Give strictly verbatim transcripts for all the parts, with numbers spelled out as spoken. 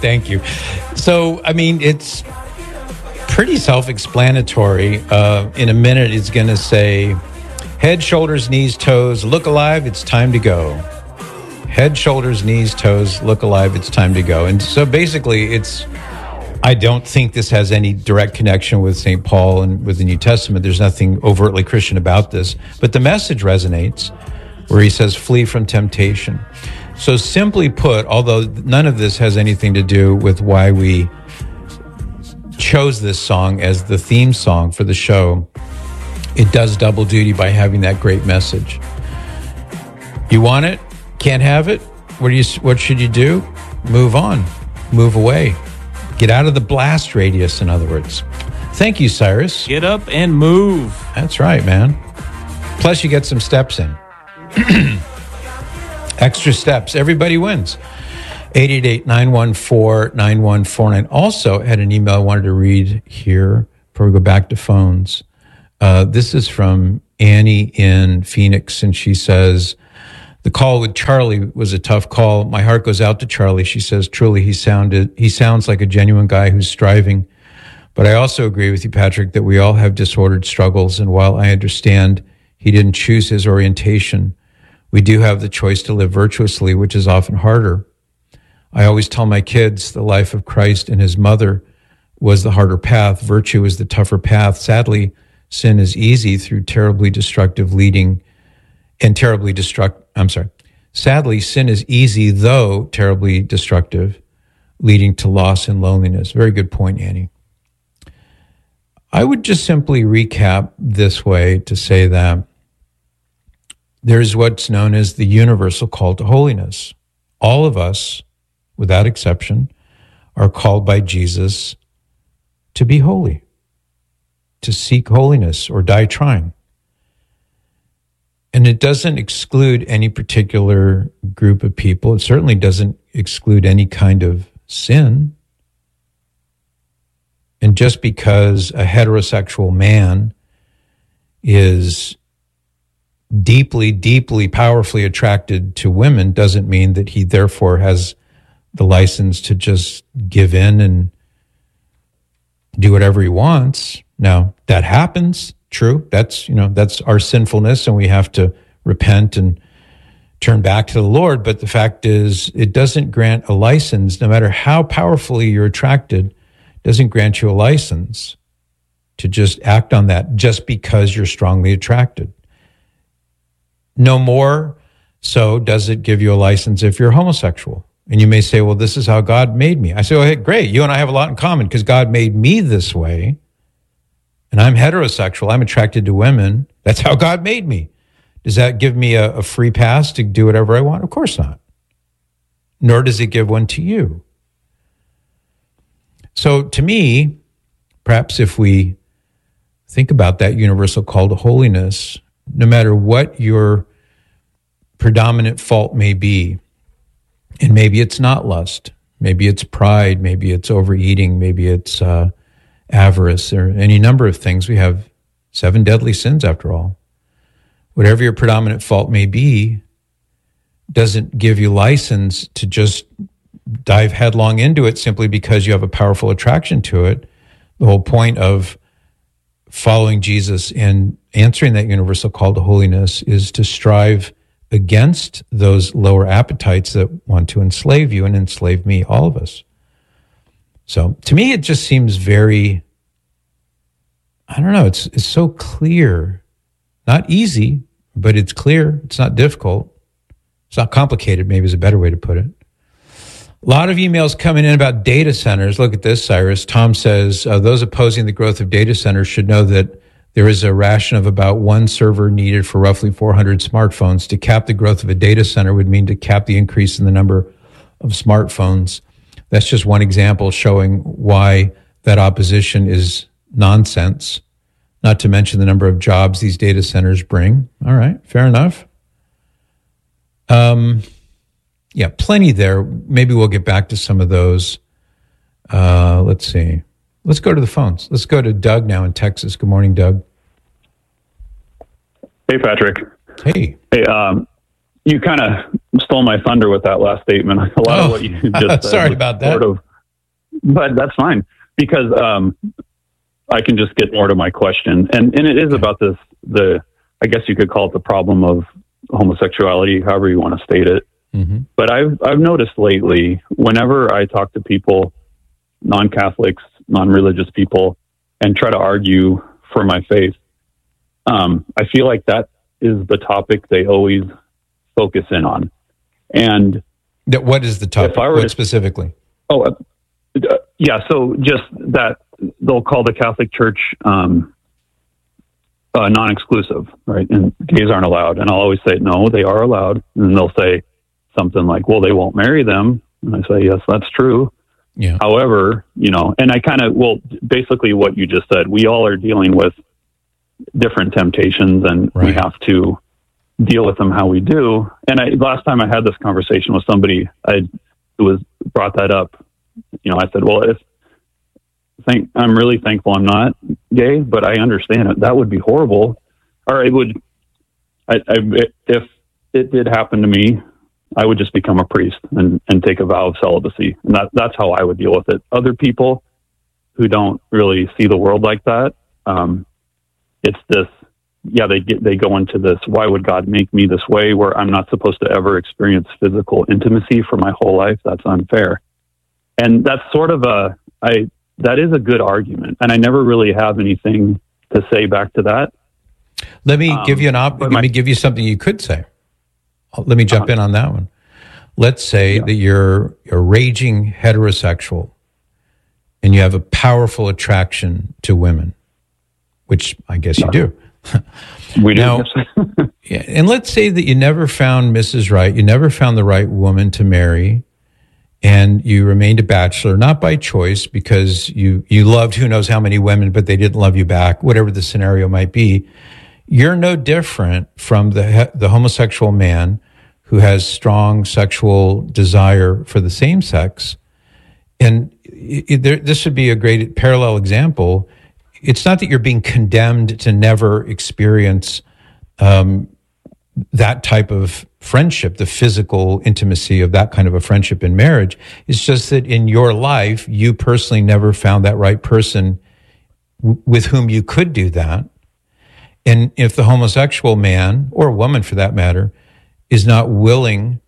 Thank you. So, I mean, it's pretty self-explanatory. Uh, in a minute, it's going to say, head, shoulders, knees, toes, look alive, it's time to go. Head, shoulders, knees, toes, look alive, it's time to go. And so basically, it's, I don't think this has any direct connection with Saint Paul and with the New Testament. There's nothing overtly Christian about this. But the message resonates, where he says, flee from temptation. So simply put, although none of this has anything to do with why we chose this song as the theme song for the show, it does double duty by having that great message. You want it? Can't have it? What do you? What should you do? Move on. Move away. Get out of the blast radius, in other words. Thank you, Cyrus. Get up and move. That's right, man. Plus, you get some steps in. Extra steps. Everybody wins. eight eight eight, nine one four, nine one four nine. Also, had an email I wanted to read here before we go back to phones. Uh, this is from Annie in Phoenix, and she says, the call with Charlie was a tough call. My heart goes out to Charlie. She says, truly, he sounded, he sounds like a genuine guy who's striving. But I also agree with you, Patrick, that we all have disordered struggles. And while I understand he didn't choose his orientation, we do have the choice to live virtuously, which is often harder. I always tell my kids the life of Christ and his mother was the harder path. Virtue is the tougher path. Sadly, sin is easy through terribly destructive leading and terribly destruct. I'm sorry. Sadly, sin is easy, though terribly destructive, leading to loss and loneliness. Very good point, Annie. I would just simply recap this way to say that there's what's known as the universal call to holiness. All of us, without exception, are called by Jesus to be holy, to seek holiness or die trying. And it doesn't exclude any particular group of people. It certainly doesn't exclude any kind of sin. And just because a heterosexual man is deeply, deeply, powerfully attracted to women doesn't mean that he therefore has the license to just give in and do whatever he wants. Now, that happens. True. That's, you know, that's our sinfulness, and we have to repent and turn back to the Lord. But the fact is, it doesn't grant a license, no matter how powerfully you're attracted, doesn't grant you a license to just act on that just because you're strongly attracted. No more so does it give you a license if you're homosexual. And you may say, well, this is how God made me. I say, oh, hey, great. You and I have a lot in common because God made me this way. And I'm heterosexual. I'm attracted to women. That's how God made me. Does that give me a, a free pass to do whatever I want? Of course not. Nor does it give one to you. So to me, perhaps if we think about that universal call to holiness, no matter what your predominant fault may be, and maybe it's not lust, maybe it's pride, maybe it's overeating, maybe it's uh, avarice, or any number of things. We have seven deadly sins after all. Whatever your predominant fault may be doesn't give you license to just dive headlong into it simply because you have a powerful attraction to it. The whole point of following Jesus and answering that universal call to holiness is to strive against those lower appetites that want to enslave you and enslave me, all of us. So to me, it just seems very, I don't know, it's it's so clear. Not easy, but it's clear. It's not difficult. It's not complicated, maybe is a better way to put it. A lot of emails coming in about data centers. Look at this, Cyrus. Tom says, uh, those opposing the growth of data centers should know that there is a ration of about one server needed for roughly four hundred smartphones. To cap the growth of a data center would mean to cap the increase in the number of smartphones. That's just one example showing why that opposition is nonsense, not to mention the number of jobs these data centers bring. All right, fair enough. Um, yeah, plenty there. Maybe we'll get back to some of those. Uh, let's see. Let's go to the phones. Let's go to Doug now in Texas. Good morning, Doug. Hey, Patrick. Hey. Hey, um, you kind of stole my thunder with that last statement. A lot oh, of what you just said sorry about that. Sort of but that's fine because um, I can just get more to my question. And, and it is about this, the, I guess you could call it the problem of homosexuality, however you want to state it. Mm-hmm. But I've, I've noticed lately, whenever I talk to people, non-Catholics, non-religious people, and try to argue for my faith, um, I feel like that is the topic they always focus in on. And that, what is the topic? What to, specifically? Oh, uh, uh, yeah. So just that they'll call the Catholic Church um, uh, non-exclusive, right? And gays aren't allowed. And I'll always say, no, they are allowed. And they'll say something like, well, they won't marry them. And I say, yes, that's true. Yeah. However, you know, and I kind of, well, basically what you just said, we all are dealing with different temptations and right. we have to deal with them how we do. And I, last time I had this conversation with somebody, I who was brought that up. You know, I said, well, if thank, I'm really thankful I'm not gay, but I understand it. That would be horrible. Or it would, I, I, if it did happen to me, I would just become a priest and, and take a vow of celibacy. And that, that's how I would deal with it. Other people who don't really see the world like that, um, it's this, yeah, they get, they go into this, why would God make me this way where I'm not supposed to ever experience physical intimacy for my whole life? That's unfair. And that's sort of a, I, that is a good argument. And I never really have anything to say back to that. Let me um, give you an op- let my, me give you something you could say. Let me jump uh-huh. in on that one. Let's say yeah. that you're a raging heterosexual and you have a powerful attraction to women, which I guess you do. We do. Now, yeah, and let's say that you never found Missus Right, you never found the right woman to marry, and you remained a bachelor, not by choice, because you, you loved who knows how many women, but they didn't love you back, whatever the scenario might be. You're no different from the the homosexual man who has strong sexual desire for the same sex. And it, there, this would be a great parallel example. It's not that you're being condemned to never experience um, that type of friendship, the physical intimacy of that kind of a friendship in marriage. It's just that in your life, you personally never found that right person w- with whom you could do that. And if the homosexual man, or woman for that matter, is not willing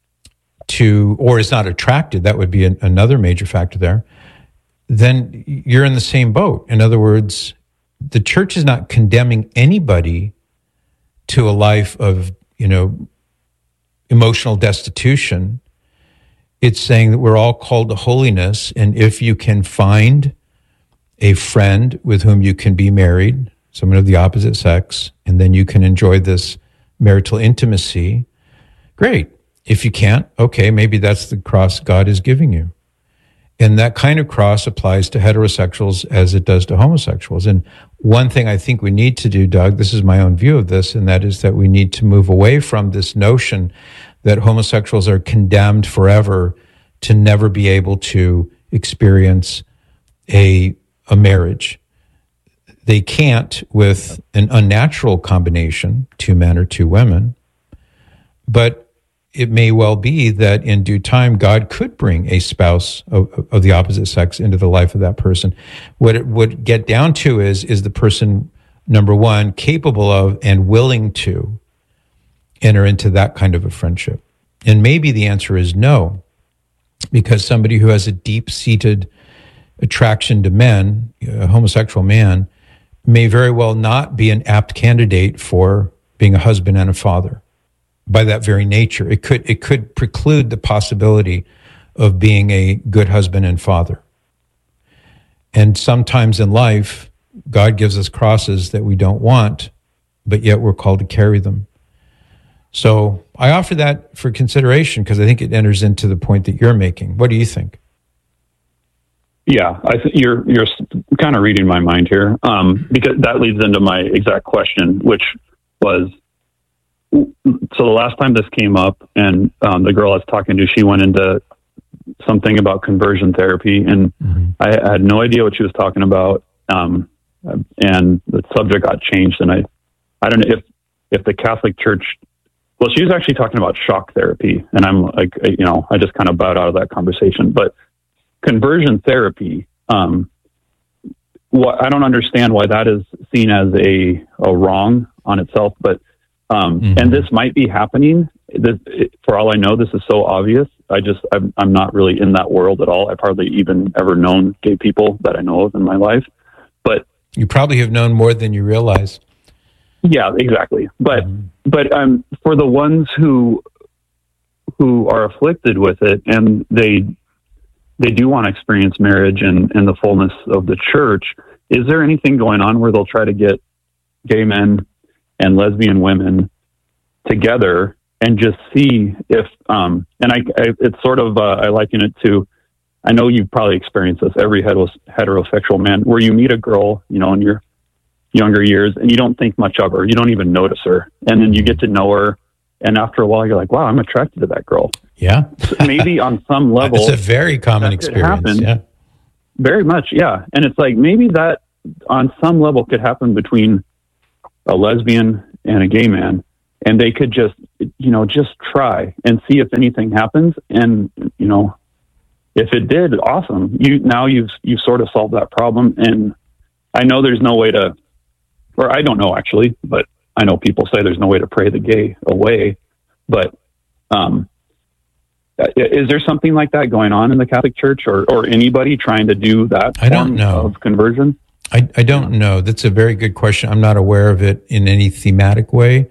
to, or is not attracted, that would be an, another major factor there, then you're in the same boat. In other words, the church is not condemning anybody to a life of, you know, emotional destitution. It's saying that we're all called to holiness, and if you can find a friend with whom you can be married, someone of the opposite sex, and then you can enjoy this marital intimacy, great. If you can't, okay, maybe that's the cross God is giving you. And that kind of cross applies to heterosexuals as it does to homosexuals. And one thing I think we need to do, Doug, this is my own view of this, and that is that we need to move away from this notion that homosexuals are condemned forever to never be able to experience a, a marriage. They can't with an unnatural combination, two men or two women, but it may well be that in due time, God could bring a spouse of, of the opposite sex into the life of that person. What it would get down to is, is the person, number one, capable of and willing to enter into that kind of a friendship? And maybe the answer is no, because somebody who has a deep-seated attraction to men, a homosexual man, may very well not be an apt candidate for being a husband and a father. By that very nature, it could it could preclude the possibility of being a good husband and father. And sometimes in life, God gives us crosses that we don't want, but yet we're called to carry them. So I offer that for consideration because I think it enters into the point that you're making. What do you think? Yeah, I th- you're you're kind of reading my mind here, um, because that leads into my exact question, which was, so the last time this came up, and um, the girl I was talking to, she went into something about conversion therapy, and mm-hmm. I had no idea what she was talking about, um, and the subject got changed, and I, I don't know if if the Catholic Church, well, she was actually talking about shock therapy, and I'm like, you know, I just kind of bowed out of that conversation, but conversion therapy, um, what I don't understand why that is seen as a, a wrong on itself, but um, mm-hmm. and this might be happening. This, for all I know, this is so obvious. I just I'm, I'm not really in that world at all. I've hardly even ever known gay people that I know of in my life, but you probably have known more than you realize. Yeah, exactly. But mm-hmm. but um, for the ones who who are afflicted with it and they they do want to experience marriage and, and the fullness of the church, is there anything going on where they'll try to get gay men and lesbian women together and just see if, um, and I, I it's sort of, uh, I liken it to, I know you've probably experienced this, every heteros- heterosexual man, where you meet a girl, you know, in your younger years and you don't think much of her, you don't even notice her. And then you get to know her. And after a while, you're like, wow, I'm attracted to that girl. Yeah. Maybe on some level. It's a very common experience. Yeah. Very much. Yeah. And it's like, maybe that on some level could happen between a lesbian and a gay man. And they could just, you know, just try and see if anything happens. And, you know, if it did, awesome. You, now you've, you've sort of solved that problem. And I know there's no way to, or I don't know actually, but I know people say there's no way to pray the gay away, but um, is there something like that going on in the Catholic Church or, or anybody trying to do that I don't know. of conversion? I, I don't know. That's a very good question. I'm not aware of it in any thematic way.